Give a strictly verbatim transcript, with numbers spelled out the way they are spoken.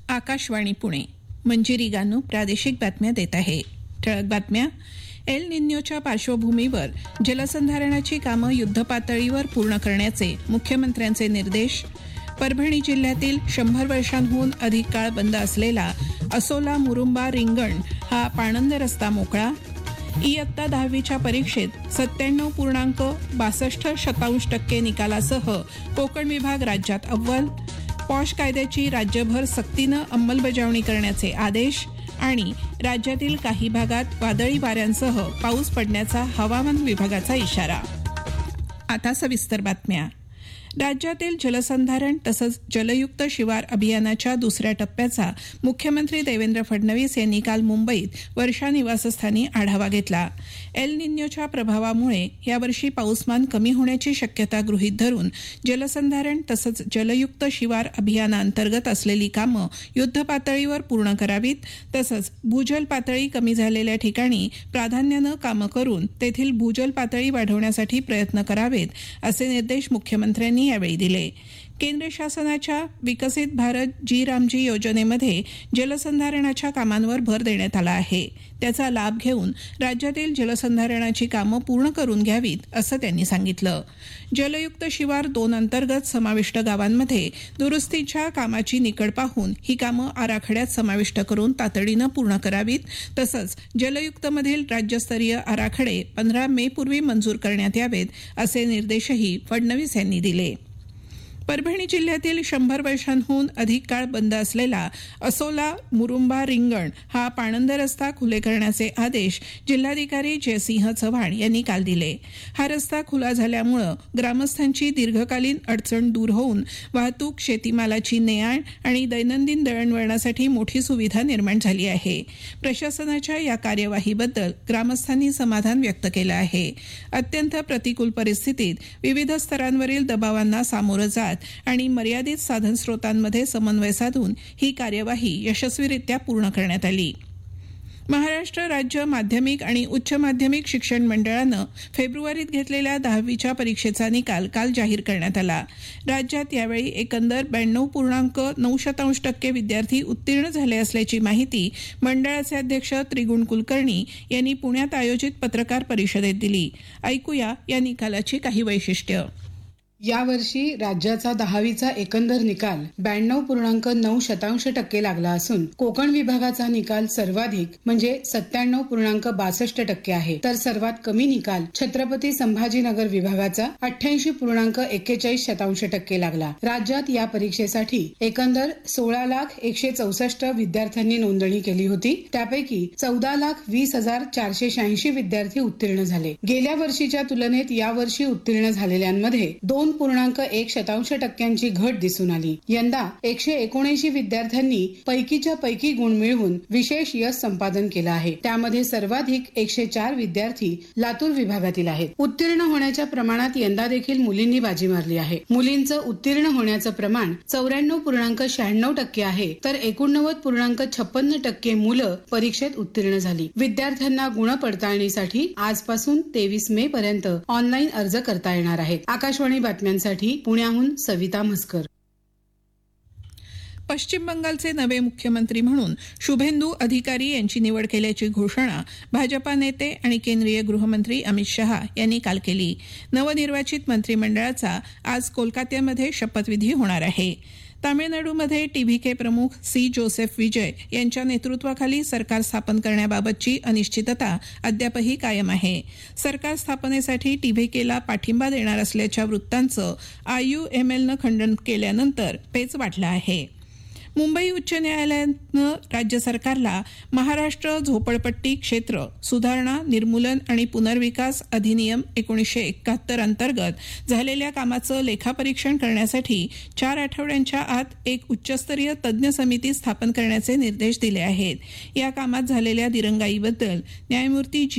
आकाशवाणी पुणे. मंजिरी गानू प्रादेशिक बातम्या देत आहे. ठळक बातम्या. एल निन्योच्या पार्श्वभूमीवर जलसंधारणाची कामं युद्धपातळीवर पूर्ण करण्याचे मुख्यमंत्र्यांचे निर्देश. परभणी जिल्ह्यातील शंभर वर्षांहून अधिक काळ बंद असलेला असोला मुरुंबा रिंगण हा पाणंद रस्ता मोकळा. इयत्ता दहावीच्या परीक्षेत सत्त्याण्णव पूर्णांक बासष्ट शतांश टक्के निकालासह कोकण विभाग राज्यात अव्वल. पॉश कायद्याची राज्यभर सक्तीनं अंमलबजावणी करण्याचे आदेश. आणि राज्यातील काही भागात वादळी वाऱ्यांसह पाऊस पडण्याचा हवामान विभागाचा इशारा. आता सविस्तर बातम्या. राज्यातील जलसंधारण तसंच जलयुक्त शिवार अभियानाच्या दुसऱ्या टप्प्याचा मुख्यमंत्री देवेंद्र फडणवीस यांनी काल मुंबईत वर्षा निवासस्थानी आढावा घेतला. एल निन्योच्या प्रभावामुळे यावर्षी पाऊसमान कमी होण्याची शक्यता गृहीत धरून जलसंधारण तसंच जलयुक्त शिवार अभियानाअंतर्गत असलेली कामं युद्धपातळीवर पूर्ण करावीत, तसंच भूजल पातळी कमी झालेल्या ठिकाणी प्राधान्यानं कामं करून तेथील भूजल पातळी वाढवण्यासाठी प्रयत्न करावेत, असे निर्देश मुख्यमंत्र्यांनी यावेळी दिले. केंद्र शासनाच्या विकसित भारत जी रामजी योजनेमध्ये जलसंधारणाच्या कामांवर भर देण्यात आला आहे. त्याचा लाभ घेऊन राज्यातील जलसंधारणाची कामं पूर्ण करून घ्यावीत, असं त्यांनी सांगितलं. जलयुक्त शिवार दोन अंतर्गत समाविष्ट गावांमध्ये दुरुस्तीच्या कामाची निकड पाहून ही कामं आराखड्यात समाविष्ट करून तातडीनं पूर्ण करावीत, तसंच जलयुक्तमधील राज्यस्तरीय आराखडे पंधरा मे पूर्वी मंजूर करण्यात यावेत, असे निर्देशही फडणवीस यांनी दिले. परभणी जिल्ह्यातील शंभर वर्षांहून अधिक काळ बंद असलेला असोला मुरुंबा रिंगण हा पाणंद रस्ता खुले करण्याचे आदेश जिल्हाधिकारी जयसिंह चव्हाण यांनी काल दिले. हा रस्ता खुला झाल्यामुळे ग्रामस्थांची दीर्घकालीन अडचण दूर होऊन वाहतूक, शेतीमालाची ने-आण आणि दैनंदिन दळणवळणासाठी मोठी सुविधा निर्माण झाली आहे. प्रशासनाच्या या कार्यवाहीबद्दल ग्रामस्थांनी समाधान व्यक्त केलं आहे. अत्यंत प्रतिकूल परिस्थितीत विविध स्तरांवरील दबावांना सामोरं जात आणि मर्यादित साधनस्रोतांमध्ये समन्वय साधून ही कार्यवाही यशस्वीरित्या पूर्ण करण्यात आली. महाराष्ट्र राज्य माध्यमिक आणि उच्च माध्यमिक शिक्षण मंडळानं फेब्रुवारीत घेतलेल्या दहावीच्या परीक्षेचा निकाल काल जाहीर करण्यात आला. राज्यात यावेळी एकंदर ब्याण्णव पूर्णांक नऊ शतांश टक्के विद्यार्थी उत्तीर्ण झाले असल्याची माहिती मंडळाचे अध्यक्ष त्रिगुण कुलकर्णी यांनी पुण्यात आयोजित पत्रकार परिषदेत दिली. ऐकूया या निकालाची काही वैशिष्ट्य. यावर्षी राज्याचा दहावीचा एकंदर निकाल ब्याण्णव पूर्णांक नऊ शतांश टक्के लागला असून कोकण विभागाचा निकाल सर्वाधिक म्हणजे सत्त्याण्णव पूर्णांक बासष्ट टक्के आहे, तर सर्वात कमी निकाल छत्रपती संभाजीनगर विभागाचा अठ्ठ्याऐंशी पूर्णांक एक्केचाळीस शतांश टक्के लागला. राज्यात या परीक्षेसाठी एकंदर सोळा लाख एकशे चौसष्ट विद्यार्थ्यांनी नोंदणी केली होती. त्यापैकी चौदा लाख वीस हजार चारशे शहाऐंशी विद्यार्थी उत्तीर्ण झाले. गेल्या वर्षीच्या तुलनेत यावर्षी उत्तीर्ण झालेल्यांमध्ये दोन पूर्णांक एक शतांश टक्क्यांची घट दिसून आली. यंदा एकशे एकोणऐंशी विद्यार्थ्यांनी पैकीच्या पैकी गुण मिळवून विशेष यश संपादन केलं आहे. त्यामध्ये सर्वाधिक एकशे चार विद्यार्थी लातूर विभागातील आहेत. उत्तीर्ण होण्याच्या प्रमाणात यंदा देखील मुलींनी बाजी मारली आहे. मुलींचं उत्तीर्ण होण्याचं प्रमाण चौऱ्याण्णव पूर्णांक शहाण्णव टक्के आहे, तर एकोणनव्वद पूर्णांक छप्पन्न टक्के मुलं परीक्षेत उत्तीर्ण झाली. विद्यार्थ्यांना गुण पडताळणीसाठी आजपासून तेवीस मे पर्यंत ऑनलाईन अर्ज करता येणार आहेत. आकाशवाणी बातम्यांसाठी पुण्याहून सविता म्हसकर. पश्चिम बंगालचे नवे मुख्यमंत्री म्हणून शुभेंदू अधिकारी यांची निवड केल्याची घोषणा भाजपा नेते आणि केंद्रीय गृहमंत्री अमित शहा यांनी काल केली. नवनिर्वाचित मंत्रिमंडळाचा आज कोलकात्यामध्ये शपथविधी होणार आहे. तामिळनाडूमध्ये टीव्हीके प्रमुख सी जोसेफ विजय यांच्या नेतृत्वाखाली सरकार स्थापन करण्याबाबतची अनिश्चितता अद्यापही कायम आहे. सरकार स्थापनेसाठी टीव्हीकेला पाठिंबा देणार असल्याच्या वृत्तांचं आययूएमएलनं खंडन केल्यानंतर पेच वाढला आहे. मुंबई उच्च न्यायालयानं राज्य सरकारला महाराष्ट्र झोपडपट्टी क्षेत्र सुधारणा, निर्मूलन आणि पुनर्विकास अधिनियम एकोणीसशे एकाहत्तर अंतर्गत झालेल्या कामाचं लेखापरीक्षण करण्यासाठी चार आठवड्यांच्या आत एक उच्चस्तरीय तज्ज्ञ समिती स्थापन करण्याचे निर्देश दिले आहेत. या कामात झालेल्या दिरंगाईबद्दल न्यायमूर्ती जी